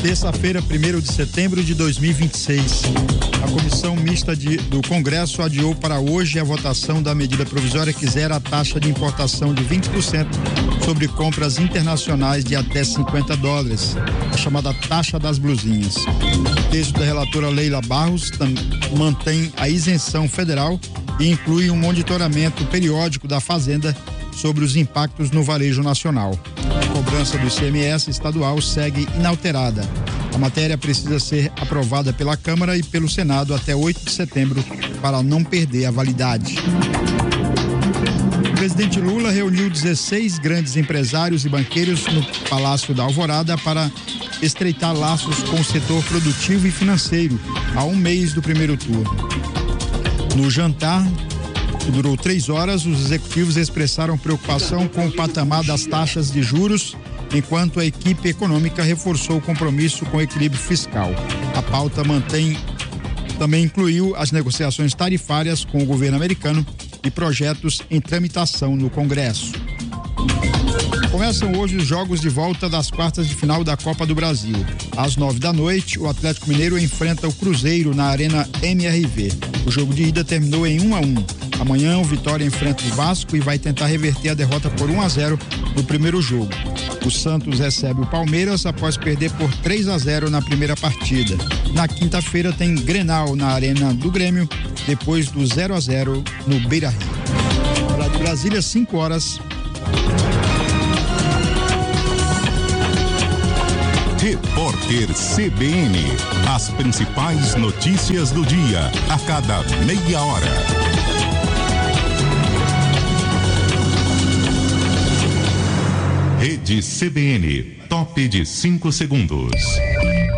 Terça-feira, 1º de setembro de 2026. A Comissão Mista do Congresso adiou para hoje a votação da medida provisória que zera a taxa de importação de 20% sobre compras internacionais de até $50, a chamada taxa das blusinhas. O texto da relatora Leila Barros mantém a isenção federal e inclui um monitoramento periódico da Fazenda sobre os impactos no varejo nacional. A cobrança do ICMS estadual segue inalterada. A matéria precisa ser aprovada pela Câmara e pelo Senado até 8 de setembro para não perder a validade. O presidente Lula reuniu 16 grandes empresários e banqueiros no Palácio da Alvorada para estreitar laços com o setor produtivo e financeiro a um mês do primeiro turno. No jantar, que durou 3 horas, os executivos expressaram preocupação com o patamar das taxas de juros, enquanto a equipe econômica reforçou o compromisso com o equilíbrio fiscal. A pauta também incluiu as negociações tarifárias com o governo americano e projetos em tramitação no Congresso. Começam hoje os jogos de volta das quartas de final da Copa do Brasil. Às 9h, o Atlético Mineiro enfrenta o Cruzeiro na Arena MRV. O jogo de ida terminou em 1-1. Amanhã, o Vitória enfrenta o Vasco e vai tentar reverter a derrota por 1-0 no primeiro jogo. O Santos recebe o Palmeiras após perder por 3-0 na primeira partida. Na quinta-feira tem Grenal na Arena do Grêmio, depois do 0-0 no Beira-Rio. Lá de Brasília, 5 horas. Repórter CBN. As principais notícias do dia, a cada meia hora. Rede CBN, top de 5 segundos.